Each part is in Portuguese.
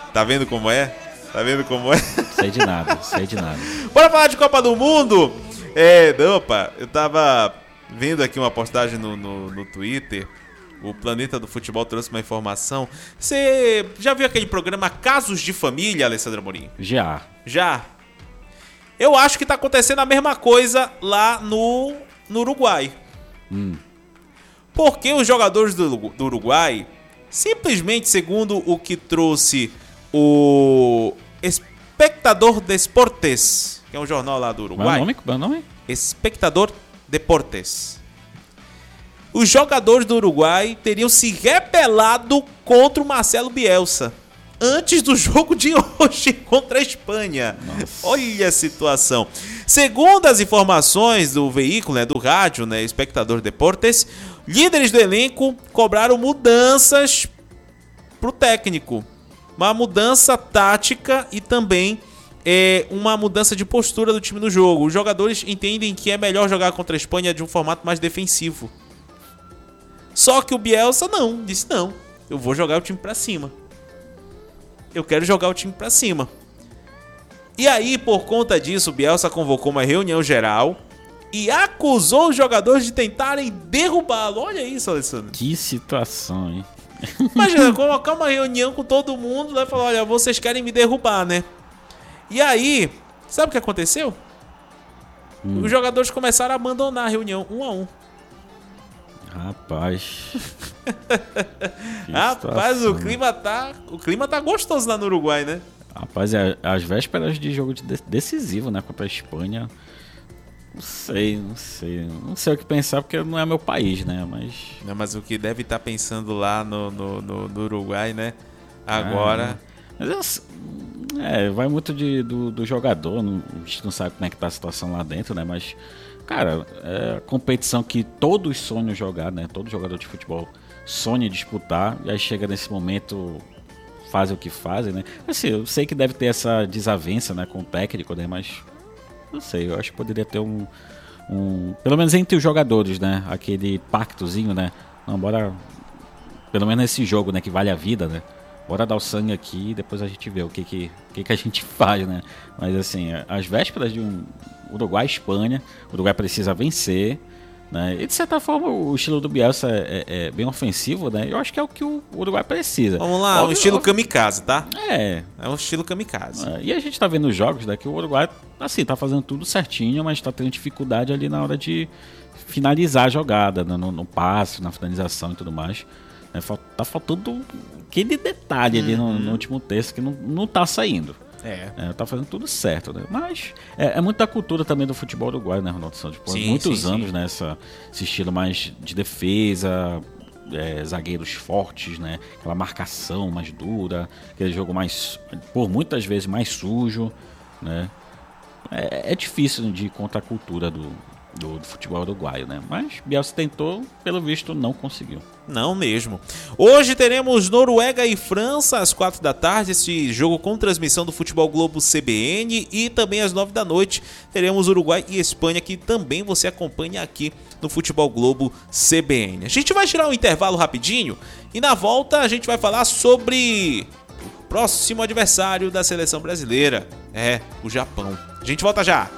Tá vendo como é? Tá vendo como é? Sei de nada. Bora falar de Copa do Mundo? Eu tava vendo aqui uma postagem no Twitter. O Planeta do Futebol trouxe uma informação. Você já viu aquele programa Casos de Família, Alessandro Amorim? Já? Eu acho que tá acontecendo a mesma coisa lá no Uruguai. Porque os jogadores do Uruguai, simplesmente, segundo o que trouxe o Espectador Deportes, que é um jornal lá do Uruguai. Qual é o nome? Espectador Deportes. Os jogadores do Uruguai teriam se rebelado contra o Marcelo Bielsa antes do jogo de hoje contra a Espanha. Nossa. Olha a situação. Segundo as informações do veículo, do rádio, Espectador Deportes, líderes do elenco cobraram mudanças pro técnico. Uma mudança tática e também uma mudança de postura do time no jogo. Os jogadores entendem que é melhor jogar contra a Espanha de um formato mais defensivo. Só que o Bielsa disse não, eu vou jogar o time pra cima. Eu quero jogar o time pra cima. E aí, por conta disso, o Bielsa convocou uma reunião geral e acusou os jogadores de tentarem derrubá-lo. Olha isso, Alessandro. Que situação, hein? Imagina, colocar uma reunião com todo mundo e falar, olha, vocês querem me derrubar, né? E aí, sabe o que aconteceu? Os jogadores começaram a abandonar a reunião, um a um. Rapaz. Rapaz, o clima tá gostoso lá no Uruguai, né? Rapaz, as vésperas de jogo decisivo, né, contra a Espanha. Não sei o que pensar, porque não é meu país, né, mas o que deve estar pensando lá no Uruguai, né, agora... vai muito do jogador, a gente não sabe como é que tá a situação lá dentro, né, mas... Cara, é a competição que todos sonham jogar, né? Todo jogador de futebol sonha disputar. E aí chega nesse momento, fazem o que fazem, né? Assim, eu sei que deve ter essa desavença, né, com o técnico, né? Mas não sei, eu acho que poderia ter pelo menos entre os jogadores, né? Aquele pactozinho, né? Não, bora... Pelo menos nesse jogo, né? Que vale a vida, né? Bora dar o sangue aqui e depois a gente vê o que a gente faz, né? Mas assim, as vésperas de um Uruguai-Espanha, o Uruguai precisa vencer, né? E de certa forma o estilo do Bielsa é bem ofensivo, né? Eu acho que é o que o Uruguai precisa. Vamos lá, um estilo kamikaze, tá? É um estilo kamikaze. E a gente tá vendo os jogos, né? Que o Uruguai, assim, tá fazendo tudo certinho, mas tá tendo dificuldade ali na hora de finalizar a jogada, no passe, na finalização e tudo mais. Tá faltando aquele detalhe ali no último terço que não tá saindo. Tá fazendo tudo certo, né? Mas é muita cultura também do futebol uruguaio, né, Ronaldo Santos? Muitos anos, né? Esse estilo mais de defesa, zagueiros fortes, né? Aquela marcação mais dura, aquele jogo por muitas vezes mais sujo, né? É difícil de ir contra a cultura do futebol uruguaio, né? Mas Bielsa tentou, pelo visto não conseguiu. Não mesmo. Hoje teremos Noruega e França às 4 da tarde, esse jogo com transmissão do Futebol Globo CBN, e também às 9 da noite teremos Uruguai e Espanha, que também você acompanha aqui no Futebol Globo CBN. A gente vai tirar um intervalo rapidinho e na volta a gente vai falar sobre o próximo adversário da seleção brasileira, o Japão. A gente volta já.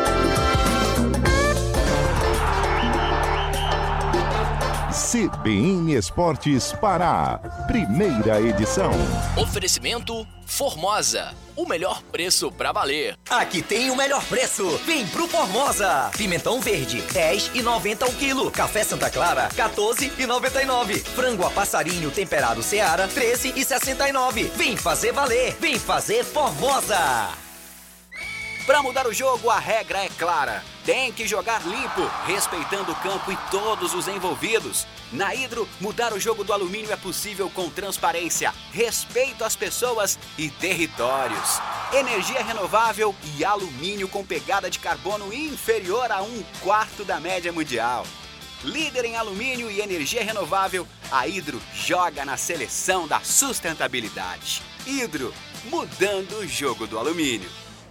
CBN Esportes Pará, primeira edição. Oferecimento Formosa, o melhor preço pra valer. Aqui tem o melhor preço, vem pro Formosa. Pimentão verde, R$10,90 o quilo. Café Santa Clara, R$14,99. Frango a passarinho temperado Seara, R$13,69. Vem fazer valer, vem fazer Formosa. Pra mudar o jogo, a regra é clara. Tem que jogar limpo, respeitando o campo e todos os envolvidos. Na Hidro, mudar o jogo do alumínio é possível com transparência, respeito às pessoas e territórios. Energia renovável e alumínio com pegada de carbono inferior a 1/4 da média mundial. Líder em alumínio e energia renovável, a Hidro joga na seleção da sustentabilidade. Hidro, mudando o jogo do alumínio.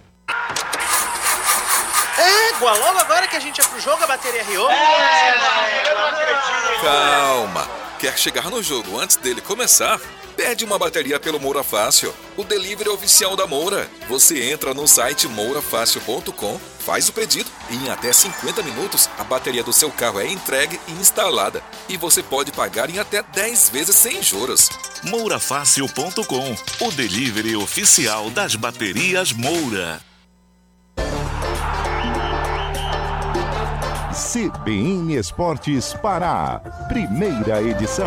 Logo agora que a gente é pro jogo, a bateria riou. Calma, quer chegar no jogo antes dele começar? Pede uma bateria pelo Moura Fácil, o delivery oficial da Moura. Você entra no site mourafácil.com, faz o pedido e em até 50 minutos a bateria do seu carro é entregue e instalada. E você pode pagar em até 10 vezes sem juros. mourafácil.com, o delivery oficial das baterias Moura. CBN Esportes Pará, primeira edição.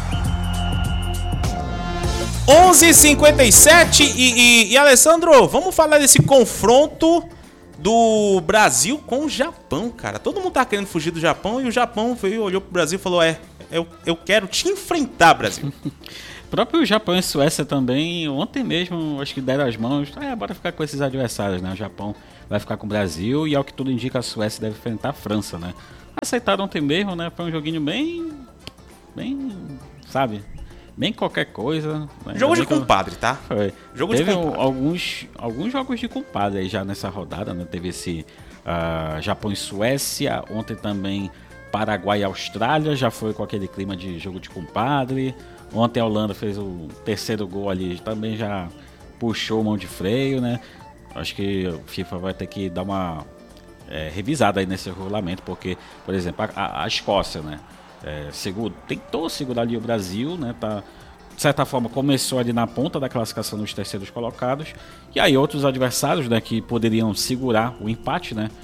11h57 e Alessandro, vamos falar desse confronto do Brasil com o Japão, cara. Todo mundo tá querendo fugir do Japão e o Japão veio, olhou pro Brasil e falou: eu quero te enfrentar, Brasil. O próprio Japão e Suécia também, ontem mesmo, acho que deram as mãos. Bora ficar com esses adversários, né? O Japão vai ficar com o Brasil e, ao que tudo indica, a Suécia deve enfrentar a França, né? Aceitaram ontem mesmo, né? Foi um joguinho bem, sabe? Bem qualquer coisa. Né? Jogo de compadre, tá? Foi. Jogo Teve de compadre. alguns jogos de compadre aí já nessa rodada, né? Teve esse Japão e Suécia, ontem também Paraguai e Austrália, já foi com aquele clima de jogo de compadre. Ontem a Holanda fez o terceiro gol ali, também já puxou mão de freio, né? Acho que o FIFA vai ter que dar uma revisada aí nesse regulamento, porque, por exemplo, a Escócia, né? Tentou segurar ali o Brasil, né? Tá, de certa forma, começou ali na ponta da classificação dos terceiros colocados, e aí outros adversários, né, que poderiam segurar o empate, né?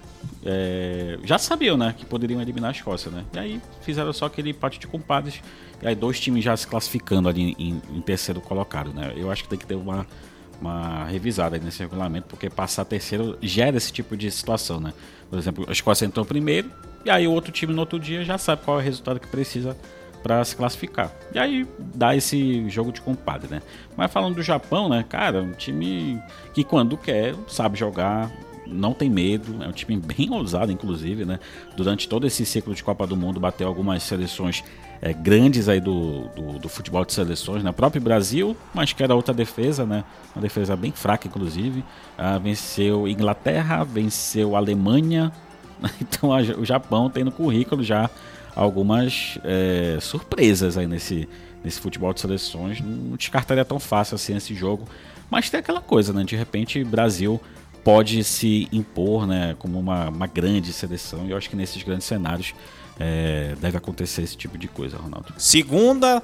Já sabiam, né, que poderiam eliminar a Escócia, né? E aí fizeram só aquele empate de compadres, e aí dois times já se classificando ali em terceiro colocado, né? Eu acho que tem que ter uma revisada aí nesse regulamento, porque passar terceiro gera esse tipo de situação, né? Por exemplo, a Escócia entrou primeiro, e aí o outro time no outro dia já sabe qual é o resultado que precisa para se classificar. E aí dá esse jogo de compadre, né? Mas falando do Japão, né, cara, um time que quando quer sabe jogar, não tem medo, é um time bem ousado, inclusive, né? Durante todo esse ciclo de Copa do Mundo bateu algumas seleções grandes aí do futebol de seleções, né? O próprio Brasil, mas que era outra defesa, né? Uma defesa bem fraca, inclusive. Venceu Inglaterra, venceu Alemanha. Então o Japão tem no currículo já algumas surpresas aí nesse futebol de seleções. Não descartaria tão fácil assim esse jogo, mas tem aquela coisa, né? De repente o Brasil pode se impor, né, como uma grande seleção, e eu acho que nesses grandes cenários deve acontecer esse tipo de coisa, Ronaldo. Segunda,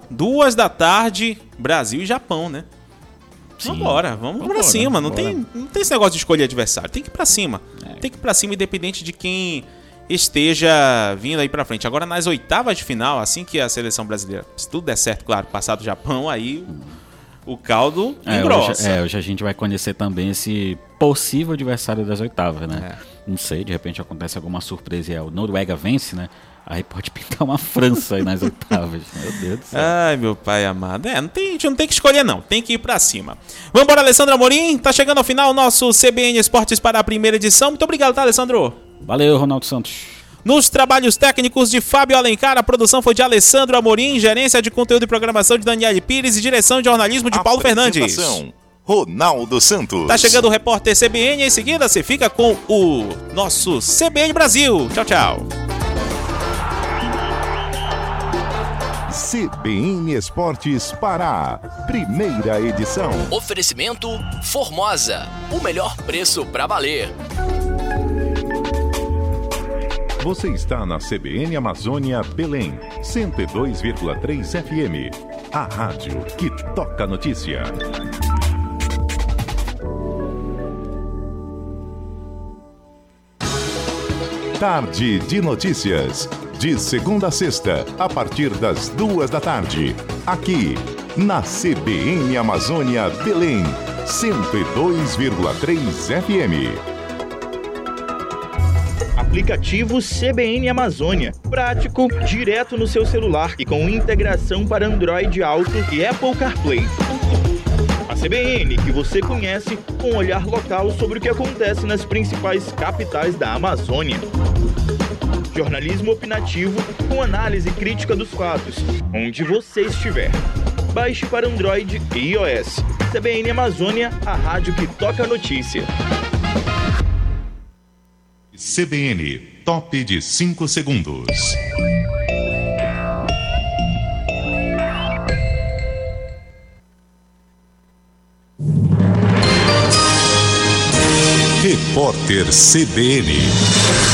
14h, Brasil e Japão, né? Sim. Vamos pra cima. Não tem esse negócio de escolher adversário. Tem que ir pra cima. Tem que ir pra cima, independente de quem esteja vindo aí pra frente. Agora, nas oitavas de final, assim que a seleção brasileira, se tudo der certo, claro, passar do Japão, aí o caldo engrossa. Hoje a gente vai conhecer também esse possível adversário das oitavas, né? Não sei, de repente acontece alguma surpresa e a Noruega vence, né? Aí pode pintar uma França aí nas oitavas. Meu Deus do céu. Ai, meu pai amado. A gente não tem que escolher, não. Tem que ir pra cima. Vambora, Alessandro Amorim. Tá chegando ao final o nosso CBN Esportes para a primeira edição. Muito obrigado, tá, Alessandro? Valeu, Ronaldo Santos. Nos trabalhos técnicos de Fábio Alencar, a produção foi de Alessandro Amorim, gerência de conteúdo e programação de Daniele Pires e direção de jornalismo de Paulo Fernandes. Ronaldo Santos. Tá chegando o repórter CBN. Em seguida, você fica com o nosso CBN Brasil. Tchau, tchau. CBN Esportes Pará, primeira edição. Oferecimento Formosa, o melhor preço pra valer. Você está na CBN Amazônia Belém, 102,3 FM. A rádio que toca notícia. Tarde de notícias. De segunda a sexta, a partir das 14h, aqui na CBN Amazônia Belém, 102,3 FM. Aplicativo CBN Amazônia. Prático, direto no seu celular e com integração para Android Auto e Apple CarPlay. A CBN que você conhece, com um olhar local sobre o que acontece nas principais capitais da Amazônia. Jornalismo opinativo com análise crítica dos fatos, onde você estiver. Baixe para Android e iOS. CBN Amazônia, a rádio que toca a notícia. CBN, top de 5 segundos. Repórter CBN.